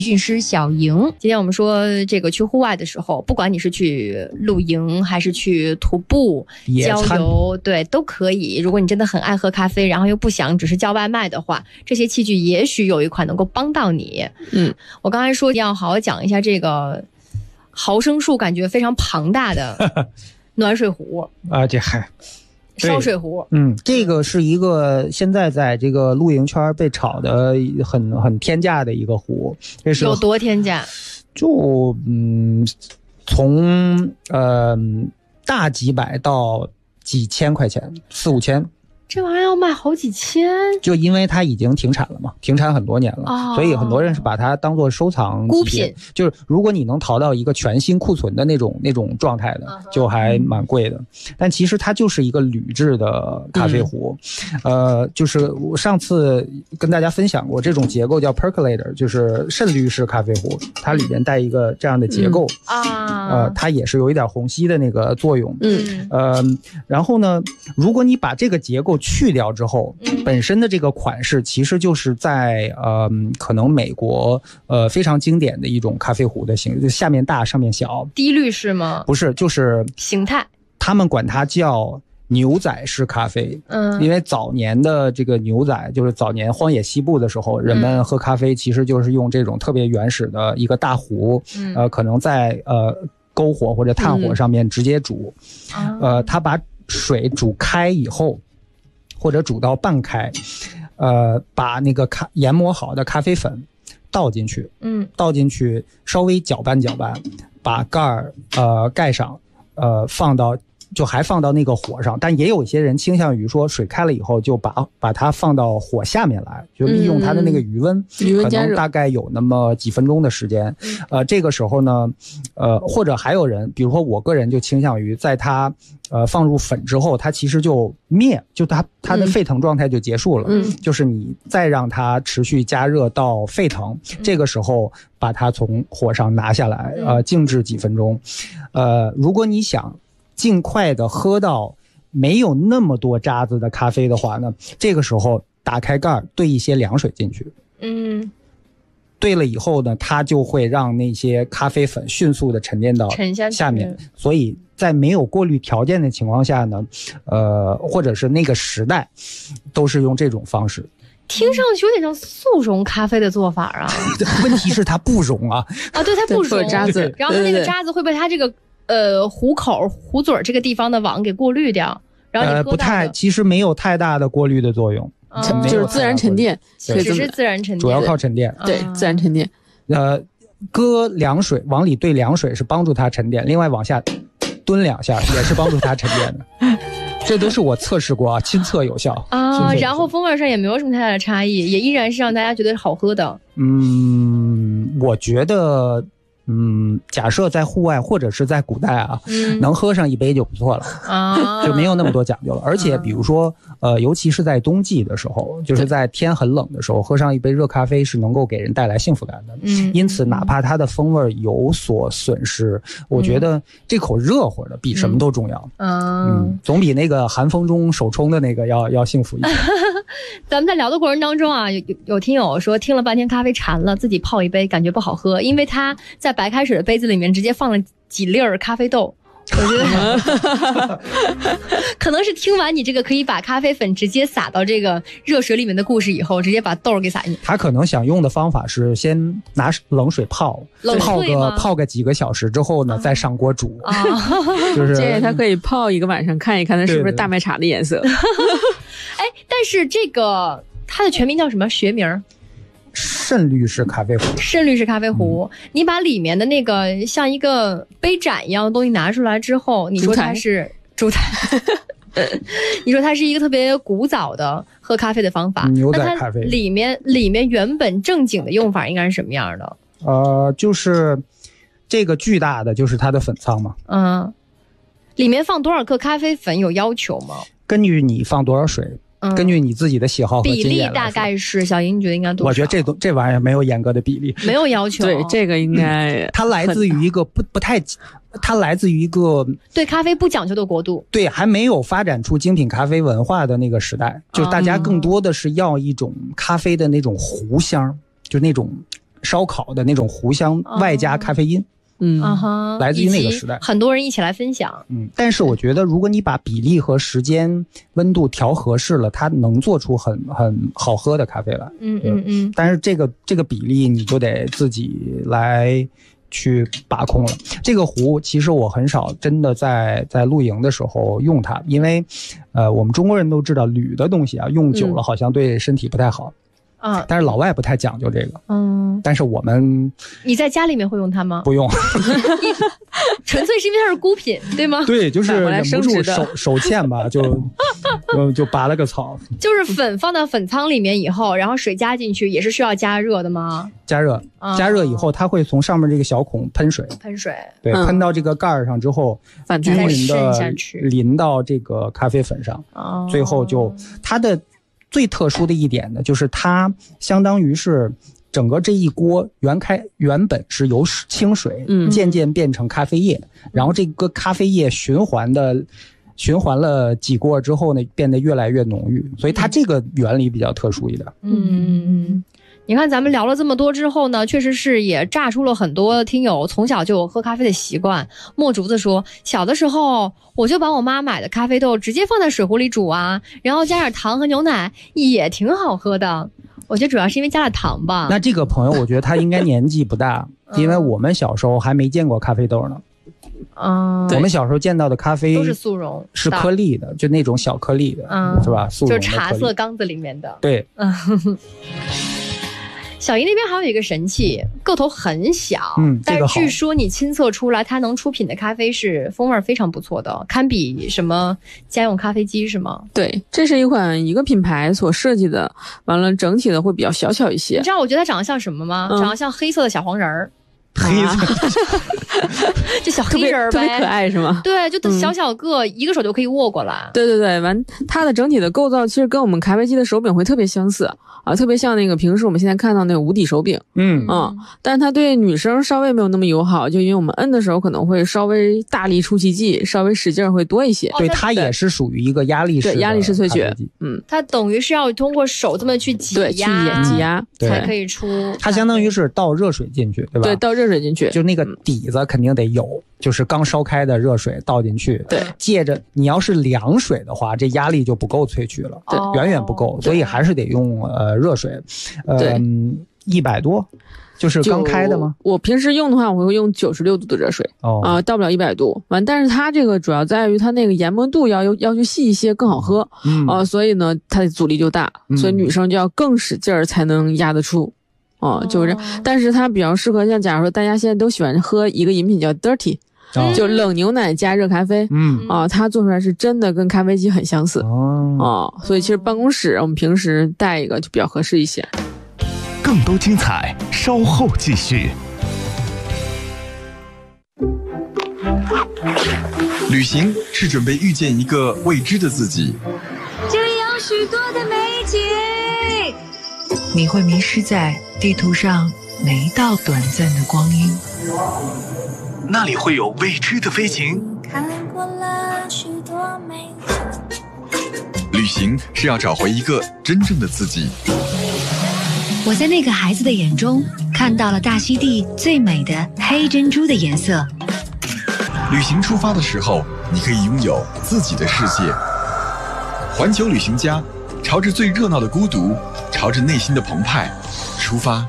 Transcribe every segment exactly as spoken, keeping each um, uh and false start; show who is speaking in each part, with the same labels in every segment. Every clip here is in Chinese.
Speaker 1: 训师小莹，今天我们说这个去户外的时候，不管你是去露营还是去徒步、郊游，对，都可以。如果你真的很爱喝咖啡，然后又不想只是叫外卖的话，这些器具也许有一款能够帮到你。嗯，我刚才说要好好讲一下这个毫升数感觉非常庞大的暖水壶
Speaker 2: 啊，这还。
Speaker 1: 烧水壶，
Speaker 2: 嗯，这个是一个现在在这个露营圈被炒的很很天价的一个壶，这是
Speaker 1: 有多天价？
Speaker 2: 就嗯，从呃大几百到几千块钱，四五千。
Speaker 1: 这玩意儿要卖好几千，
Speaker 2: 就因为它已经停产了嘛，停产很多年了，哦、所以很多人是把它当做收藏
Speaker 1: 孤品。
Speaker 2: 就是如果你能淘到一个全新库存的那种那种状态的，嗯、就还蛮贵的。但其实它就是一个铝制的咖啡壶，嗯、呃，就是我上次跟大家分享过，这种结构叫 percolator， 就是渗滤式咖啡壶，它里面带一个这样的结构、嗯、啊，呃，它也是有一点虹吸的那个作用，嗯，呃，然后呢，如果你把这个结构去掉之后，本身的这个款式其实就是在呃，可能美国呃非常经典的一种咖啡壶的形式，就下面大上面小。
Speaker 1: 低滤式吗？
Speaker 2: 不是，就是
Speaker 1: 形态。
Speaker 2: 他们管它叫牛仔式咖啡，嗯，因为早年的这个牛仔，就是早年荒野西部的时候，人们喝咖啡其实就是用这种特别原始的一个大壶，嗯、呃，可能在呃篝火或者炭火上面直接煮，嗯、呃，他把水煮开以后。或者煮到半开，呃，把那个咖研磨好的咖啡粉倒进去，嗯，倒进去稍微搅拌搅拌，把盖儿呃盖上，呃放到就还放到那个火上，但也有一些人倾向于说水开了以后就把把它放到火下面来，就利用它的那个余温，余温加热，可能大概有那么几分钟的时间，呃，这个时候呢，呃，或者还有人，比如说我个人就倾向于在它。呃，放入粉之后，它其实就灭，就它它的沸腾状态就结束了。嗯，就是你再让它持续加热到沸腾，嗯、这个时候把它从火上拿下来，呃，静置几分钟。呃，如果你想尽快的喝到没有那么多渣子的咖啡的话呢，这个时候打开盖，兑一些凉水进去。嗯。兑了以后呢，它就会让那些咖啡粉迅速的沉淀到下面，所以在没有过滤条件的情况下呢，呃，或者是那个时代，都是用这种方式。
Speaker 1: 听上去有点像速溶咖啡的做法啊。
Speaker 2: 问题是它不溶啊。
Speaker 1: 啊，对，它不溶
Speaker 3: 渣子，
Speaker 1: 然后那个渣子会被它这个呃壶口、壶嘴这个地方的网给过滤掉，然后你喝到的、
Speaker 2: 呃、不太，其实没有太大的过滤的作用。
Speaker 3: 嗯、就是自然沉淀，
Speaker 1: 只是自然沉淀，
Speaker 2: 主要靠沉淀。
Speaker 3: 对，自然沉淀。
Speaker 2: 呃，搁凉水往里兑凉水是帮助它沉淀，另外往下蹲两下也是帮助它沉淀的。这都是我测试过啊，亲测有效
Speaker 1: 啊。然后风味上也没有什么太大的差异，也依然是让大家觉得好喝的。
Speaker 2: 嗯，我觉得。嗯，假设在户外或者是在古代啊，嗯、能喝上一杯就不错了，啊、就没有那么多讲究了。而且比如说，呃，尤其是在冬季的时候，就是在天很冷的时候，喝上一杯热咖啡是能够给人带来幸福感的。嗯，因此哪怕它的风味有所损失，嗯、我觉得这口热乎的比什么都重要。嗯，嗯总比那个寒风中手冲的那个要要幸福一些。
Speaker 1: 咱们在聊的过程当中啊，有有听友说听了半天咖啡馋了，自己泡一杯感觉不好喝，因为他在白开水的杯子里面直接放了几粒儿咖啡豆。我觉得可能是听完你这个可以把咖啡粉直接撒到这个热水里面的故事以后，直接把豆给撒进去。
Speaker 2: 他可能想用的方法是先拿冷水泡，泡个泡个几个小时之后呢，啊、再上锅煮。啊、就是
Speaker 3: 建议他可以泡一个晚上，看一看它是不是大麦茶的颜色。
Speaker 1: 哎，但是这个它的全名叫什么？学名？
Speaker 2: 渗滤式咖啡壶。
Speaker 1: 渗滤式咖啡壶、嗯，你把里面的那个像一个杯盏一样的东西拿出来之后，你说它是烛台，你说它是一个特别古早的喝咖啡的方法，
Speaker 2: 牛仔咖啡。
Speaker 1: 里面里面原本正经的用法应该是什么样的？
Speaker 2: 呃，就是这个巨大的就是它的粉仓嘛。嗯，
Speaker 1: 里面放多少克咖啡粉有要求吗？
Speaker 2: 根据你放多少水。嗯、根据你自己的喜好和经验，
Speaker 1: 比例大概是小莹，你觉得应该多少？
Speaker 2: 我觉得这都这玩意儿没有严格的比例，
Speaker 1: 没有要求。
Speaker 3: 对，这个应该、
Speaker 2: 嗯、它来自于一个不不太，它来自于一个
Speaker 1: 对咖啡不讲究的国度，
Speaker 2: 对，还没有发展出精品咖啡文化的那个时代，就大家更多的是要一种咖啡的那种壶香，就那种烧烤的那种糊香，哦、外加咖啡因。
Speaker 3: 嗯，
Speaker 2: 来自于那个时代，
Speaker 1: 很多人一起来分享。
Speaker 2: 嗯，但是我觉得，如果你把比例和时间、温度调合适了，它能做出很很好喝的咖啡来。
Speaker 1: 嗯嗯嗯。
Speaker 2: 但是这个这个比例你就得自己来去把控了。这个壶其实我很少真的在在露营的时候用它，因为，呃，我们中国人都知道铝的东西啊，用久了好像对身体不太好。
Speaker 1: 嗯，
Speaker 2: 但是老外不太讲究这个，
Speaker 1: 嗯，
Speaker 2: 但是我们，
Speaker 1: 你在家里面会用它吗？
Speaker 2: 不用，
Speaker 1: 纯粹是因为它是孤品，对吗？
Speaker 2: 对，就是忍不住手手欠吧，就就就拔了个草。
Speaker 1: 就是粉放到粉仓里面以后，然后水加进去，也是需要加热的吗？
Speaker 2: 加热，嗯、加热以后，它会从上面这个小孔喷水，
Speaker 1: 喷水，
Speaker 2: 对，嗯、喷到这个盖儿上之后，均匀的淋到这个咖啡粉上，
Speaker 1: 哦、
Speaker 2: 最后就它的。最特殊的一点呢，就是它相当于是整个这一锅原开原本是由清水，
Speaker 3: 嗯，
Speaker 2: 渐渐变成咖啡液，嗯、然后这个咖啡液循环的循环了几锅之后呢，变得越来越浓郁，所以它这个原理比较特殊一点。
Speaker 1: 嗯嗯嗯。你看咱们聊了这么多之后呢，确实是也炸出了很多听友从小就有喝咖啡的习惯。墨竹子说，小的时候我就把我妈买的咖啡豆直接放在水壶里煮啊，然后加点糖和牛奶，也挺好喝的。我觉得主要是因为加了糖吧。
Speaker 2: 那这个朋友我觉得他应该年纪不大，因为我们小时候还没见过咖啡豆呢。
Speaker 1: 嗯，
Speaker 2: 我们小时候见到的咖啡
Speaker 1: 都是速溶，
Speaker 2: 是颗粒的，就那种小颗粒的，嗯，是吧？速溶的
Speaker 1: 就是茶色缸子里面的。
Speaker 2: 对，
Speaker 1: 嗯。小姨那边还有一个神器，个头很小，
Speaker 2: 嗯，
Speaker 1: 但是据说你亲测出来它能出品的咖啡是风味非常不错的，堪比什么家用咖啡机是吗？
Speaker 3: 对，这是一款一个品牌所设计的，完了整体的会比较小巧一些。
Speaker 1: 你知道我觉得它长得像什么吗？嗯、长得像黑色的小黄人儿。
Speaker 2: 黑色，
Speaker 1: 就小黑人儿呗，
Speaker 3: 特别可爱是吗？
Speaker 1: 对，就小小个、嗯，一个手就可以握过来。
Speaker 3: 对对对，完它的整体的构造其实跟我们咖啡机的手柄会特别相似啊，特别像那个平时我们现在看到那个无底手柄。
Speaker 2: 嗯
Speaker 3: 嗯，但是它对女生稍微没有那么友好，就因为我们摁的时候可能会稍微大力出奇迹，稍微使劲会多一些。
Speaker 2: 对，它也是属于一个压力式的
Speaker 3: 对压力式萃取。嗯，
Speaker 1: 它等于是要通过手这么去挤压，
Speaker 3: 对，去挤压
Speaker 1: 才可以出。
Speaker 2: 它相当于是倒热水进去，对吧？
Speaker 3: 对，倒热水进去，
Speaker 2: 就那个底子肯定得有，嗯、就是刚烧开的热水倒进去。
Speaker 3: 对，
Speaker 2: 借着你要是凉水的话，这压力就不够萃取了，
Speaker 1: 对，
Speaker 2: 远远不够，所以还是得用呃热水，呃一百多。就是刚开的吗？
Speaker 3: 我平时用的话，我会用九十六度的热水，
Speaker 2: 哦
Speaker 3: 啊、呃，到不了一百度。完，但是它这个主要在于它那个研磨度要要求细一些，更好喝，
Speaker 2: 嗯
Speaker 3: 啊、呃，所以呢，它的阻力就大，
Speaker 2: 嗯、
Speaker 3: 所以女生就要更使劲儿才能压得出，啊、呃，就是。但是它比较适合像假如说大家现在都喜欢喝一个饮品叫 dirty，、哦、就冷牛奶加热咖啡，
Speaker 2: 嗯
Speaker 3: 啊、呃，它做出来是真的跟咖啡机很相似，
Speaker 2: 哦，
Speaker 3: 啊、呃，所以其实办公室我们平时带一个就比较合适一些。
Speaker 4: 更多精彩，稍后继续。
Speaker 5: 旅行是准备遇见一个未知的自己，
Speaker 6: 这里有许多的美景，
Speaker 7: 你会迷失在地图上每一道短暂的光阴，
Speaker 4: 那里会有未知的飞行。
Speaker 6: 看过了许多美景，
Speaker 5: 旅行是要找回一个真正的自己。
Speaker 8: 我在那个孩子的眼中看到了大溪地最美的黑珍珠的颜色。
Speaker 5: 旅行出发的时候，你可以拥有自己的世界。环球旅行家，朝着最热闹的孤独，朝着内心的澎湃出发。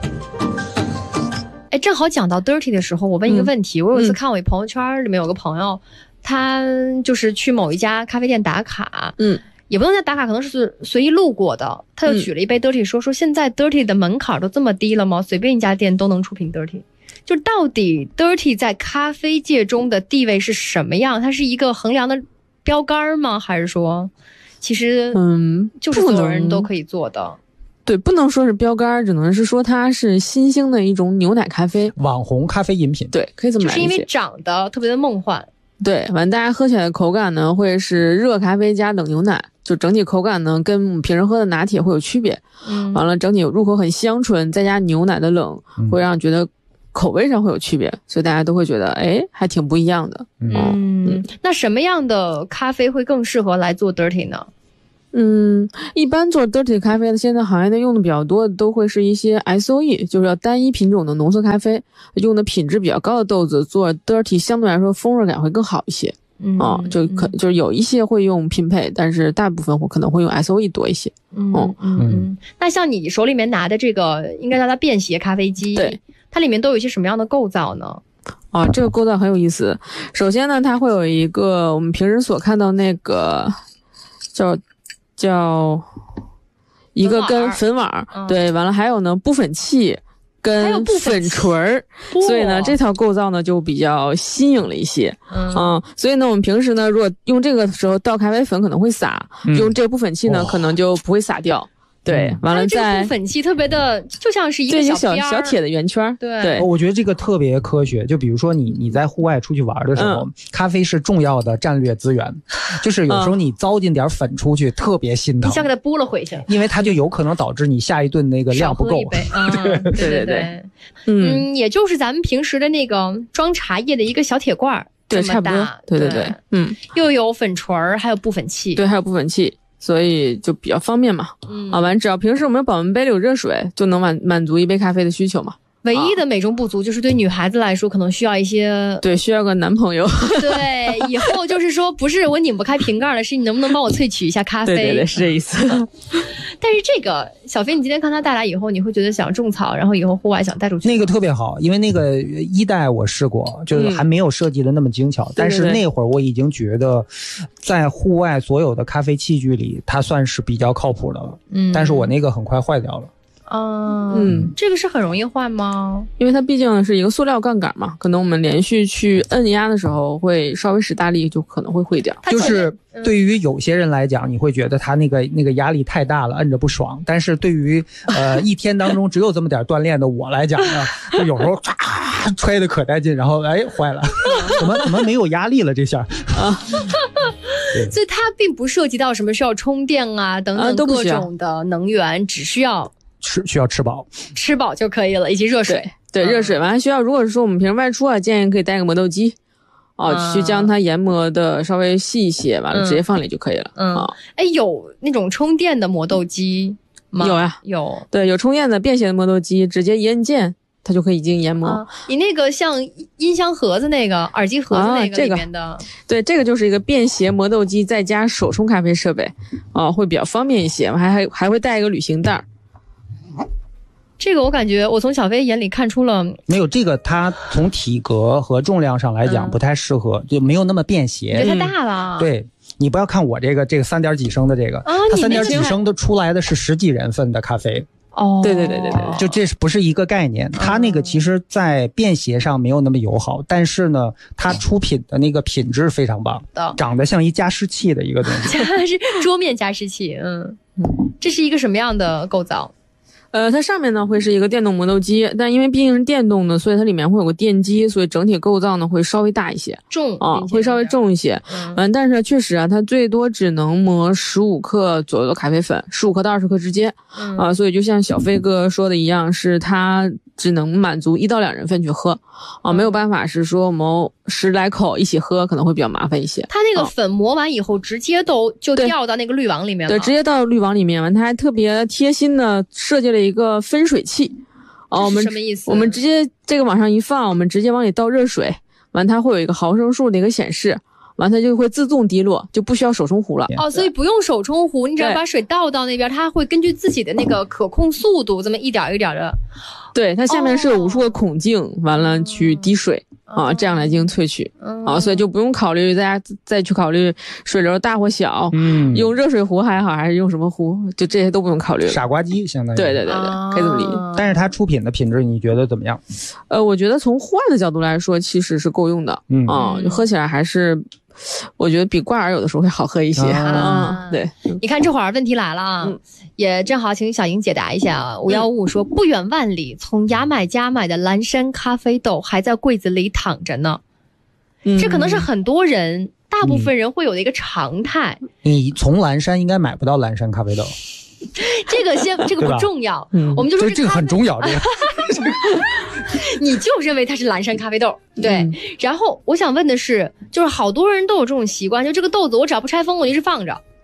Speaker 1: 哎，正好讲到 dirty 的时候，我问一个问题。嗯、我有一次看我一朋友圈里面有个朋友，他就是去某一家咖啡店打卡，
Speaker 3: 嗯。
Speaker 1: 也不能叫打卡，可能是随意路过的。他就举了一杯 dirty 说、嗯、说现在 dirty 的门槛都这么低了吗？随便一家店都能出品 dirty。就到底 dirty 在咖啡界中的地位是什么样？它是一个衡量的标杆吗？还是说其实
Speaker 3: 嗯，
Speaker 1: 就是所有人都可以做的？
Speaker 3: 对，不能说是标杆，只能是说它是新兴的一种牛奶咖啡，
Speaker 2: 网红咖啡饮品。
Speaker 3: 对，可以这么来理解。
Speaker 1: 就是因为长得特别的梦幻。
Speaker 3: 对，完大家喝起来的口感呢，会是热咖啡加冷牛奶，就整体口感呢跟我们平时喝的拿铁会有区别。
Speaker 1: 嗯，
Speaker 3: 完了整体入口很香醇，再加牛奶的冷，
Speaker 2: 嗯、
Speaker 3: 会让觉得口味上会有区别，所以大家都会觉得哎，还挺不一样的。
Speaker 1: 嗯，嗯那什么样的咖啡会更适合来做 dirty 呢？
Speaker 3: 嗯，一般做 dirty 咖啡的，现在行业内用的比较多的都会是一些 S O E， 就是要单一品种的浓缩咖啡，用的品质比较高的豆子做 dirty， 相对来说风味感会更好一些。嗯，哦，就可就是有一些会用拼配，但是大部分我可能会用 S O E 多一些。
Speaker 1: 嗯嗯嗯。那像你手里面拿的这个，应该叫它便携咖啡机，
Speaker 3: 对，
Speaker 1: 它里面都有一些什么样的构造呢？
Speaker 3: 啊，这个构造很有意思。首先呢，它会有一个我们平时所看到那个叫叫一个跟粉碗，嗯、对，完了还有呢布粉器跟粉锤儿，所以呢这套构造呢就比较新颖了一些。嗯, 嗯，所以呢我们平时呢如果用这个时候倒咖啡粉可能会洒，嗯、用这个布粉器呢、哦、可能就不会洒掉。对，完了再
Speaker 1: 这个布粉器特别的，就像是一个小
Speaker 3: 小小铁的圆圈。
Speaker 1: 对
Speaker 3: 对，
Speaker 2: 我觉得这个特别科学。就比如说你你在户外出去玩的时候，嗯、咖啡是重要的战略资源，就是有时候你糟践点粉出去，嗯、特别心疼。
Speaker 1: 你想给它拨了回去，
Speaker 2: 因为它就有可能导致你下一顿那个量不够。
Speaker 1: 嗯、对对对对，嗯，也就是咱们平时的那个装茶叶的一个小铁罐，
Speaker 3: 对，差不多。对对对，嗯，
Speaker 1: 又有粉锤儿，还有布粉器，
Speaker 3: 对，还有布粉器。所以就比较方便嘛，嗯，啊，完只要平时我们保温杯里有热水，就能满满足一杯咖啡的需求嘛。
Speaker 1: 唯一的美中不足就是对女孩子来说，可能需要一些，
Speaker 3: 对，需要个男朋友。
Speaker 1: 对，以后就是说，不是我拧不开瓶盖了，是你能不能帮我萃取一下咖啡？
Speaker 3: 对对对，是这意思。
Speaker 1: 但是这个小飞，你今天看它带来以后，你会觉得想种草，然后以后户外想带出去。
Speaker 2: 那个特别好，因为那个一代我试过，就是还没有设计的那么精巧，嗯、但是那会儿我已经觉得，在户外所有的咖啡器具里，它算是比较靠谱的了。嗯，但是我那个很快坏掉了。
Speaker 1: 嗯嗯，这个是很容易坏吗？
Speaker 3: 因为它毕竟是一个塑料杠杆嘛，可能我们连续去摁压的时候会稍微使大力，就可能会毁掉。
Speaker 2: 就是对于有些人来讲，你会觉得它那个那个压力太大了，摁着不爽。但是对于呃一天当中只有这么点锻炼的我来讲呢，就有时候唰揣的可带劲，然后哎坏了，怎么怎么没有压力了这下啊？
Speaker 1: 所以它并不涉及到什么需要充电啊等等各种的能源，只需要。
Speaker 2: 吃需要吃饱，
Speaker 1: 吃饱就可以了，以及热水。
Speaker 3: 对，对热水完了需要，如果是说我们平时外出啊，建议可以带个磨豆机，哦、嗯，去将它研磨的稍微细一些，完了直接放里就可以了。嗯，啊、
Speaker 1: 哎，有那种充电的磨豆机吗？
Speaker 3: 有呀，
Speaker 1: 有。
Speaker 3: 对，有充电的便携的磨豆机，直接一摁键，它就可以进行研磨。啊、
Speaker 1: 你那个像音箱盒子那个、耳机盒子那个里面的、
Speaker 3: 啊这个，对，这个就是一个便携磨豆机再加手冲咖啡设备，啊、呃，会比较方便一些，还还还会带一个旅行袋。
Speaker 1: 这个我感觉，我从小飞眼里看出了
Speaker 2: 没有这个，它从体格和重量上来讲不太适合，嗯、就没有那么便携，
Speaker 1: 觉得太大了。
Speaker 2: 对，你不要看我这个这个三点几升的这个，啊、它三点几升的出来的是十几人份的咖啡。
Speaker 1: 哦，
Speaker 3: 对对对对对，
Speaker 2: 就这不是一个概念。它那个其实在便携上没有那么友好，但是呢，它出品的那个品质非常棒，
Speaker 1: 嗯、
Speaker 2: 长得像一加湿器的一个东西，
Speaker 1: 是桌面加湿器。嗯，这是一个什么样的构造？
Speaker 3: 呃，它上面呢会是一个电动磨豆机，但因为毕竟是电动的，所以它里面会有个电机，所以整体构造呢会稍微大一些，
Speaker 1: 重
Speaker 3: 啊，会稍微重一些。嗯，嗯但是确实啊，它最多只能磨十五克左右的咖啡粉，十五克到二十克之间。嗯啊，所以就像小飞哥说的一样，是它只能满足一到两人份去喝，啊，没有办法是说我们十来口一起喝，可能会比较麻烦一些。
Speaker 1: 它那个粉磨完以后，直接都就掉到那个滤网里面了。
Speaker 3: 对，直接到滤网里面完，它还特别贴心的设计了一个分水器。哦，我们
Speaker 1: 什么意思？
Speaker 3: 我们直接这个往上一放，我们直接往里倒热水，完它会有一个毫升数的一个显示。完它就会自动滴落，就不需要手冲壶了。
Speaker 1: 哦，所以不用手冲壶，你只要把水倒到那边，它会根据自己的那个可控速度，这么一点一点的。
Speaker 3: 对，它下面是有无数个孔径，哦、完了去滴水、哦、啊，这样来进行萃取、哦、啊，所以就不用考虑大家再去考虑水流大或小，嗯，用热水壶还好，还是用什么壶，就这些都不用考虑了。
Speaker 2: 傻瓜机相当于。
Speaker 3: 对对对对，可以这么理解。
Speaker 2: 但是它出品的品质你觉得怎么样？
Speaker 3: 呃，我觉得从户外的角度来说，其实是够用的，嗯啊，就喝起来还是。我觉得比挂耳有的时候会好喝一些啊、嗯。对，
Speaker 1: 你看这会儿问题来了啊，嗯、也正好请小莹解答一下啊。五幺五五说，不远万里从牙买加买的蓝山咖啡豆还在柜子里躺着呢。嗯、这可能是很多人、大部分人会有的一个常态。
Speaker 2: 你从蓝山应该买不到蓝山咖啡豆。
Speaker 1: 这个先，这个不重要，嗯、我们就说
Speaker 2: 这个很重要。这个，
Speaker 1: 你就认为它是蓝山咖啡豆，对。嗯、然后我想问的是，就是好多人都有这种习惯，就这个豆子我只要不拆封，我一直放着。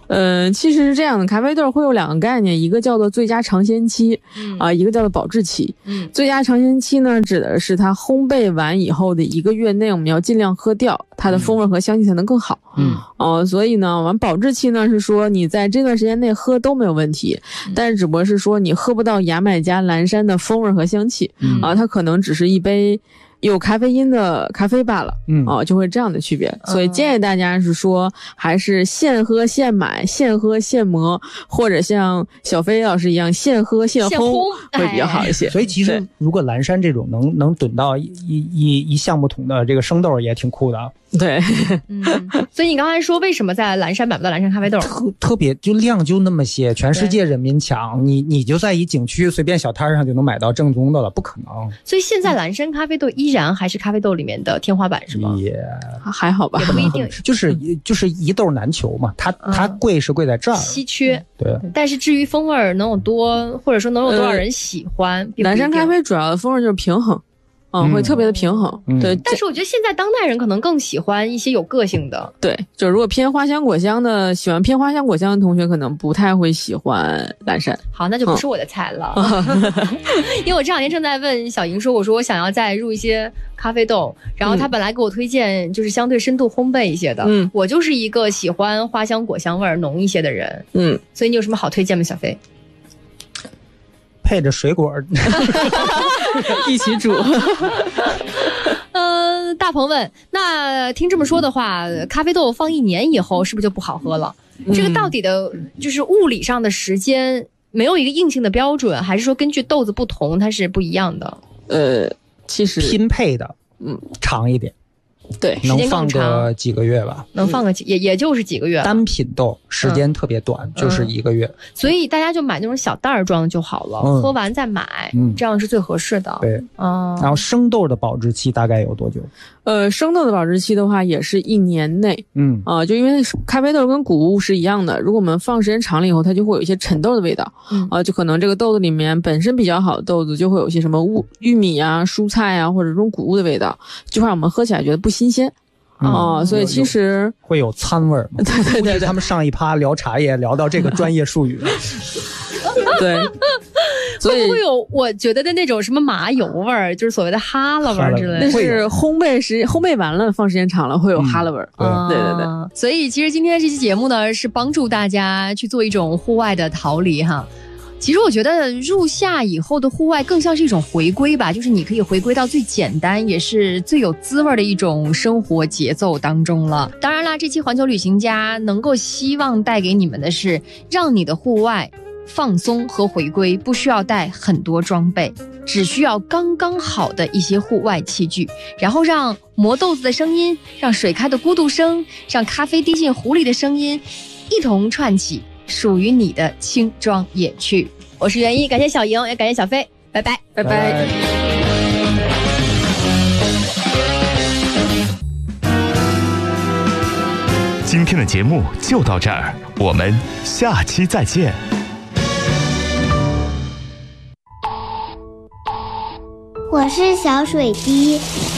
Speaker 3: 嗯、呃，其实是这样的，咖啡豆会有两个概念，一个叫做最佳尝鲜期，嗯啊、呃，一个叫做保质期。嗯，最佳尝鲜期呢，指的是它烘焙完以后的一个月内，我们要尽量喝掉，它的风味和香气才能更好。嗯，哦、呃，所以呢，完保质期呢是说你在这段时间内喝都没有问题，嗯、但是只不过是说你喝不到牙买加蓝山的风味和香气，嗯啊、呃，它可能只是一杯有咖啡因的咖啡罢了，嗯啊、呃，就会这样的区别。所以建议大家是说，还是现喝现买，现喝现磨，或者像小飞老师一样现喝现烘会比较好一些。
Speaker 2: 所以其实如果蓝山这种能能囤到一一一橡木桶的这个生豆也挺酷的啊。
Speaker 3: 对，
Speaker 1: 嗯，所以你刚才说为什么在蓝山买不到蓝山咖啡豆？
Speaker 2: 特特别就量就那么些，全世界人民抢，你你就在一景区随便小摊上就能买到正宗的了，不可能。
Speaker 1: 所以现在蓝山咖啡豆依然还是咖啡豆里面的天花板是吗？
Speaker 2: 也
Speaker 3: 还好吧，
Speaker 1: 也不一定，
Speaker 2: 就是就是一豆难求嘛，它它贵是贵在这儿，
Speaker 1: 稀缺。
Speaker 2: 对，
Speaker 1: 但是至于风味能有多，或者说能有多少人喜欢，
Speaker 3: 呃、蓝山咖啡主要的风味就是平衡。嗯，会特别的平衡，嗯、对。
Speaker 1: 但是我觉得现在当代人可能更喜欢一些有个性的，
Speaker 3: 对。就如果偏花香果香的，喜欢偏花香果香的同学，可能不太会喜欢蓝山。
Speaker 1: 好，那就不是我的菜了。嗯、因为我这两天正在问小莹说，我说我想要再入一些咖啡豆，然后他本来给我推荐就是相对深度烘焙一些的，嗯，我就是一个喜欢花香果香味儿浓一些的人，嗯，所以你有什么好推荐吗，小飞？
Speaker 2: 配着水果
Speaker 3: 一起煮。
Speaker 1: 呃，大鹏问，那听这么说的话，咖啡豆放一年以后是不是就不好喝了？嗯、这个到底的就是物理上的时间没有一个硬性的标准，还是说根据豆子不同它是不一样的？
Speaker 3: 呃，其实
Speaker 2: 拼配的，嗯，长一点。
Speaker 3: 对，
Speaker 2: 能放个几个月吧，
Speaker 1: 能放个几、嗯、也也就是几个月。
Speaker 2: 单品豆时间特别短，嗯、就是一个月。
Speaker 1: 所以大家就买那种小袋装就好了，嗯、喝完再买，嗯，这样是最合适的。
Speaker 2: 对，嗯。然后生豆的保质期大概有多久？
Speaker 3: 呃，生豆的保质期的话也是一年内，嗯啊、呃，就因为咖啡豆跟谷物是一样的，如果我们放时间长了以后，它就会有一些陈豆的味道，嗯啊、呃，就可能这个豆子里面本身比较好的豆子就会有一些什么物玉米啊、蔬菜啊或者这种谷物的味道，就会让我们喝起来觉得不新鲜。哦、嗯，所以其实
Speaker 2: 会有餐味儿。
Speaker 3: 对对对，
Speaker 2: 他们上一趴聊茶叶聊到这个专业术语。
Speaker 3: 对，所以
Speaker 1: 会有我觉得的那种什么麻油味儿，就是所谓的哈喇味儿之类的。
Speaker 3: 那是烘焙时烘焙完了放时间长了会有哈喇味儿。嗯，对对对对。
Speaker 1: 所以其实今天这期节目呢，是帮助大家去做一种户外的逃离哈。其实我觉得入夏以后的户外更像是一种回归吧，就是你可以回归到最简单也是最有滋味的一种生活节奏当中了。当然啦，这期环球旅行家能够希望带给你们的是让你的户外放松和回归不需要带很多装备，只需要刚刚好的一些户外器具，然后让磨豆子的声音，让水开的咕嘟声，让咖啡滴进壶里的声音一同串起属于你的轻装野趣。我是袁一，感谢小莹，也感谢小飞，拜拜
Speaker 3: 拜拜。
Speaker 9: 今天的节目就到这儿，我们下期再见。
Speaker 10: 我是小水滴，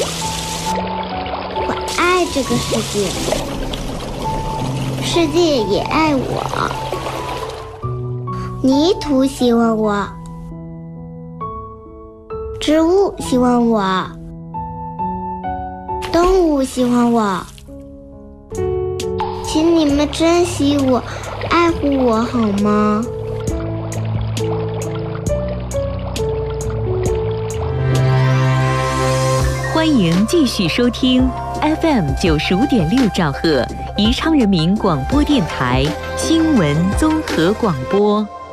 Speaker 10: 我爱这个世界，世界也爱我。泥土喜欢我，植物喜欢我，动物喜欢我，请你们珍惜我，爱护我好吗？
Speaker 11: 欢迎继续收听 F M 九十五点六兆赫宜昌人民广播电台新闻综合广播。